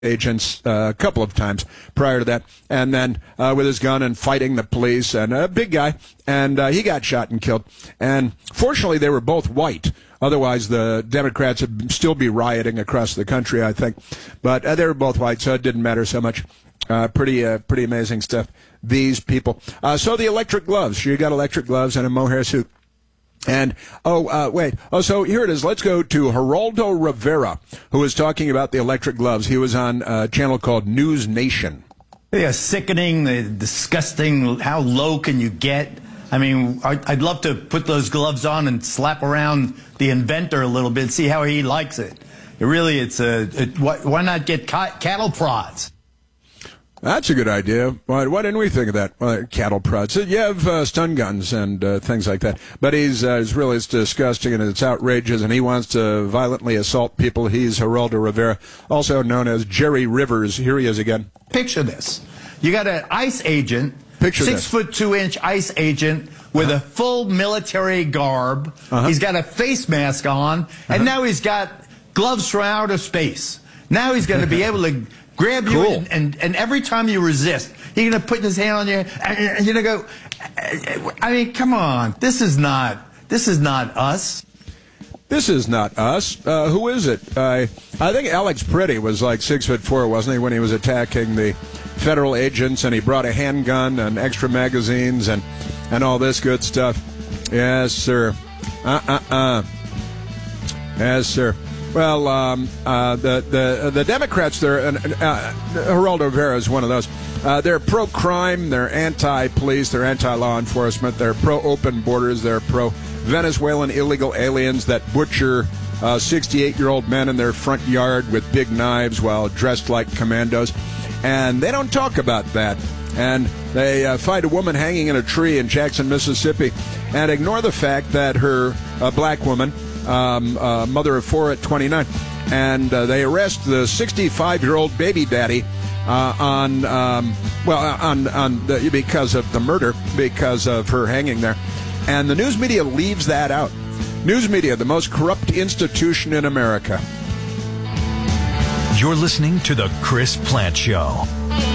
agents a couple of times prior to that, and then with his gun and fighting the police, and a big guy, and he got shot and killed. And fortunately, they were both white. Otherwise, the Democrats would still be rioting across the country, I think. But they were both white, so it didn't matter so much. Pretty amazing stuff. These people. So the electric gloves. She got electric gloves and a mohair suit. And, so here it is. Let's go to Geraldo Rivera, who was talking about the electric gloves. He was on a channel called News Nation. They are sickening, they're disgusting. How low can you get? I mean, I'd love to put those gloves on and slap around the inventor a little bit, see how he likes it. Why not get cattle prods? That's a good idea. Why didn't we think of that? Well, cattle prods. You have stun guns and things like that. But it's disgusting and it's outrageous, and he wants to violently assault people. He's Geraldo Rivera, also known as Jerry Rivers. Here he is again. Picture this. You got an ICE agent, Picture 6'2" ICE agent with a full military garb. He's got a face mask on, and now he's got gloves from outer space. Now he's going to be able to grab you, and every time you resist, he's going to put his hand on you, and you're going to go, I mean, come on. This is not us. This is not us. Who is it? I think Alex Pretty was like 6'4", wasn't he, when he was attacking the federal agents, and he brought a handgun and extra magazines and all this good stuff. Yes, sir. Yes, sir. Well, the Democrats there, and Geraldo Rivera is one of those. They're pro-crime, they're anti-police, they're anti-law enforcement, they're pro-open borders, they're pro-Venezuelan illegal aliens that butcher 68-year-old men in their front yard with big knives while dressed like commandos. And they don't talk about that. And they find a woman hanging in a tree in Jackson, Mississippi, and ignore the fact that a black woman, mother of 4 at 29, and they arrest the 65-year-old baby daddy because of the murder, because of her hanging there. And the news media leaves that out. News media, the most corrupt institution in America. You're listening to The Chris Plante Show.